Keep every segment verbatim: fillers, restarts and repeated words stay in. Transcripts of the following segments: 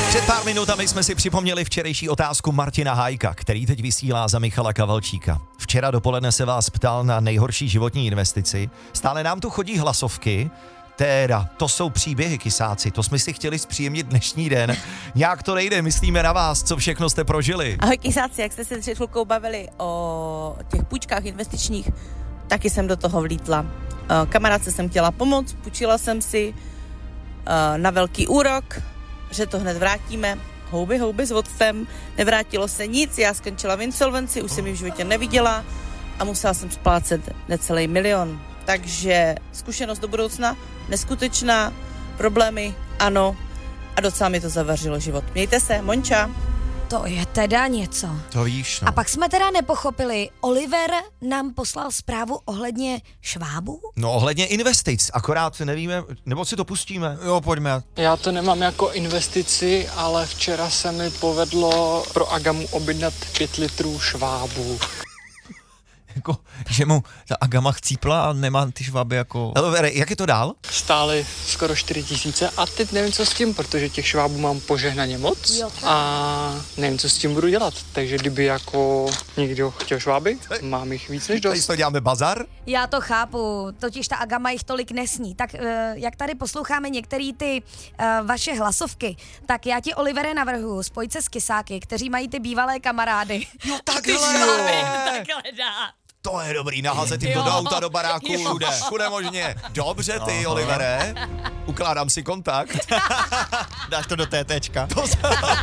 Před pár minutami jsme si připomněli včerejší otázku Martina Hájka, který teď vysílá za Michala Kavalčíka. Včera dopoledne se vás ptal na nejhorší životní investici. Stále nám tu chodí hlasovky. Téra, to jsou příběhy, kysáci, to jsme si chtěli zpříjemnit dnešní den. Nějak to nejde, myslíme na vás, co všechno jste prožili. Ahoj kysáci, jak jste se před chvilkou bavili o těch půjčkách investičních, taky jsem do toho vlítla. Kamarádce jsem chtěla pomoct, půjčila jsem si na velký úrok, že to hned vrátíme, houby, houby s octem, nevrátilo se nic, já skončila v insolvenci, už jsem ji v životě neviděla a musela jsem splácet necelý milion. Takže zkušenost do budoucna, neskutečná, problémy, ano, a docela mi to zavařilo život. Mějte se, Monča. To je teda něco. To víš, no. A pak jsme teda nepochopili, Oliver nám poslal zprávu ohledně švábů? No ohledně investic, akorát nevíme, nebo si to pustíme. Jo, pojďme. Já to nemám jako investici, ale včera se mi povedlo pro Agamu objednat pět litrů švábů. Jako, že mu ta Agama chcípla a nemá ty šváby jako... Elvere, jak je to dál? Stály skoro čtyři tisíce a teď nevím, co s tím, protože těch švábů mám požehnaně moc Jo, a nevím, co s tím budu dělat. Takže kdyby jako někdo chtěl šváby, mám jich víc než Tady dost. to děláme bazar? Já to chápu, totiž ta Agama jich tolik nesní. Tak uh, jak tady posloucháme některé ty uh, vaše hlasovky, tak já ti, Olivere, navrhuji spojit se s kysáky, kteří mají ty bývalé kamarády. Jo, Ty takhle, šváby jo. takhle dát. To je dobrý, naházet jim to Jo. do auta, do baráku, Jo. všude, všude možně. Dobře ty, Aha. Olivere, ukládám si kontakt. Dáš to do tétéčka. To se,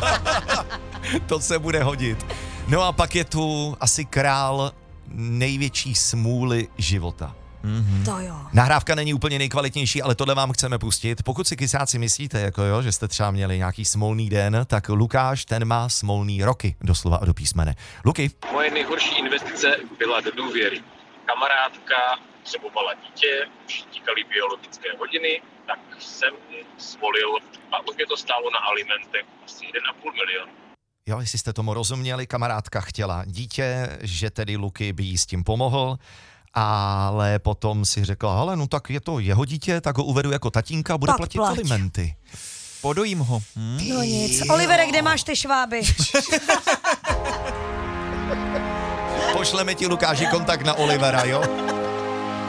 to se bude hodit. No a pak je tu asi král největší smůly života. Mm-hmm. To jo. Nahrávka není úplně nejkvalitnější, ale tohle vám chceme pustit. Pokud si kysáci myslíte, jako jo, že jste třeba měli nějaký smolný den, tak Lukáš, ten má smolný roky, doslova a do písmene. Luky. Moje nejhorší investice byla do důvěry. Kamarádka potřebovala dítě, už tíkaly biologické hodiny, tak jsem zvolil a už mě to stálo na alimentech asi jeden a půl milion. Jo, jestli jste tomu rozuměli, kamarádka chtěla dítě, že tedy Luky by jí s tím pomohl, ale potom si řekla, hele, no tak je to jeho dítě, tak ho uvedu jako tatínka a bude Tak platit plať. alimenty. Podojím ho. Hm? No nic. Olivere, kde máš ty šváby? Pošleme ti, Lukáši, kontakt na Olivera, jo?